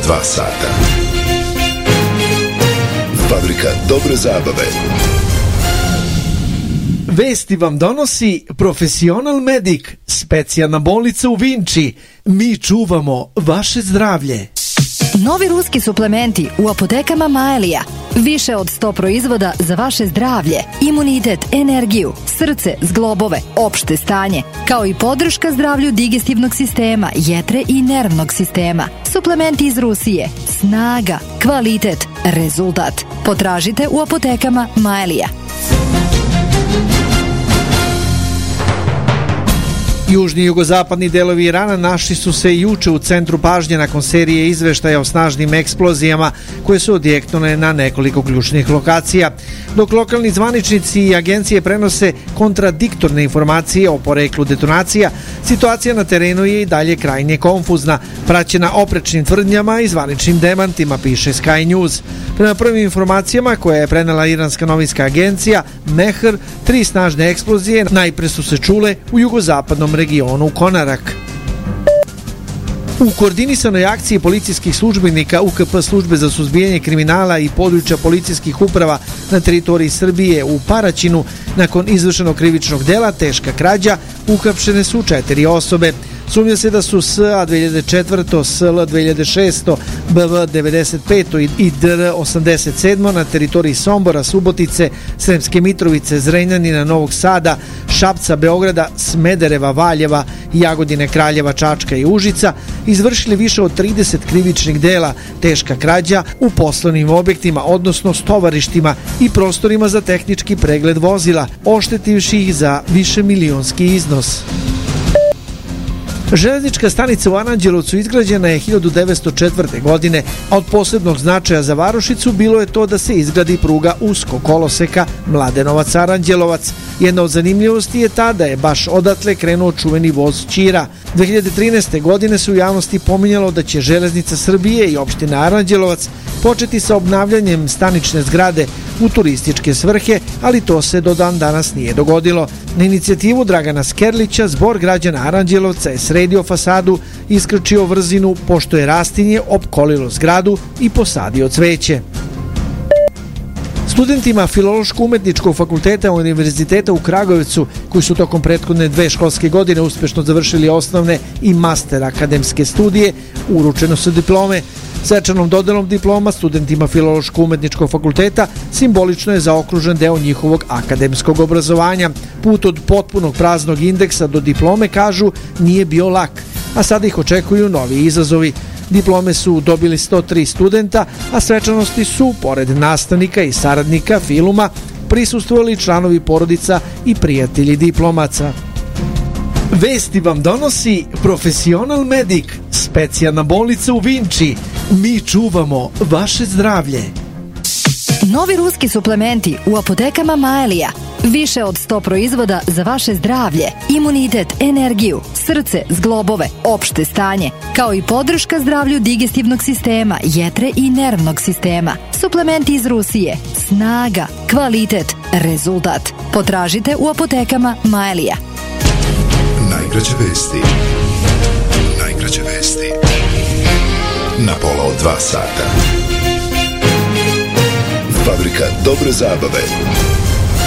2 sata. Fabrika dobre zabave. Vesti vam donosi Profesional Medic, specijalna bolnica u Vinči. Mi čuvamo vaše zdravlje. Novi ruski suplementi u apotekama Maelija. Više od 100 proizvoda za vaše zdravlje, imunitet, energiju, srce, zglobove, opšte stanje, kao i podrška zdravlju digestivnog sistema, jetre i nervnog sistema. Suplementi iz Rusije. Snaga, kvalitet, rezultat. Potražite u apotekama Maelija. Južni i jugozapadni delovi Irana našli su se juče u centru pažnje nakon serije izveštaja o snažnim eksplozijama koje su odjeknule na nekoliko ključnih lokacija. Dok lokalni zvaničnici i agencije prenose kontradiktorne informacije o poreklu detonacija, situacija na terenu je i dalje krajnje konfuzna, praćena oprečnim tvrdnjama i zvaničnim demantima, piše Sky News. Prema prvim informacijama koje je prenela iranska novinska agencija Mehr, 3 snažne eksplozije najpre su se čule u jugozapadnom regionu Konarak. U koordinisanoj akciji policijskih službenika UKP službe za suzbijanje kriminala i područja policijskih uprava na teritoriji Srbije u Paraćinu nakon izvršenog krivičnog dela teška krađa uhapšene su 4 osobe. Sumnja se da su SA 2004, SL 2600, BV 95 i DR 87 na teritoriji Sombora, Subotice, Sremske Mitrovice, Zrenjanina, Novog Sada, Šapca, Beograda, Smedereva, Valjeva, Jagodine, Kraljeva, Čačka i Užica izvršili više od 30 krivičnih dela teška krađa u poslovnim objektima, odnosno stovarištima i prostorima za tehnički pregled vozila, oštetivši ih za višemilionski iznos. Železnička stanica u Aranđelovcu izgrađena je 1904. godine, a od posebnog značaja za varošicu bilo je to da se izgradi pruga uskog koloseka Mladenovac-Aranđelovac. Jedna od zanimljivosti je ta da je baš odatle krenuo čuveni voz Ćira. 2013. godine se u javnosti pominjalo da će Železnica Srbije i opština Aranđelovac početi sa obnavljanjem stanične zgrade u turističke svrhe, ali to se do dan danas nije dogodilo. Na inicijativu Dragana Skerlića Zbor građana Aranđelovca je sredio fasadu, iskrčio vrzinu pošto je rastinje opkolilo zgradu i posadio cveće. Studentima Filološko-umetničkog fakulteta Univerziteta u Kragujevcu, koji su tokom prethodne 2 školske godine uspešno završili osnovne i master akademske studije, uručeno su diplome. Svečanom dodelom diploma studentima Filološko-umetničkog fakulteta simbolično je zaokružen deo njihovog akademskog obrazovanja. Put od potpunog praznog indeksa do diplome, kažu, nije bio lak, a sada ih očekuju novi izazovi. Diplome su dobili 103 studenta, a svečanosti su, pored nastavnika i saradnika filuma, prisustvovali članovi porodica i prijatelji diplomaca. Vesti vam donosi Profesional Medic, specijalna bolnica u Vinči. Mi čuvamo vaše zdravlje. Novi ruski suplementi u apotekama Maelija. Više od 100 proizvoda za vaše zdravlje, imunitet, energiju, srce, zglobove, opšte stanje, kao i podrška zdravlju digestivnog sistema, jetre i nervnog sistema. Suplementi iz Rusije. Snaga, kvalitet, rezultat. Potražite u apotekama Maelija. Najkraće vesti. Najkraće vesti. Na pola od 2 sata. Fabrika dobre zabave.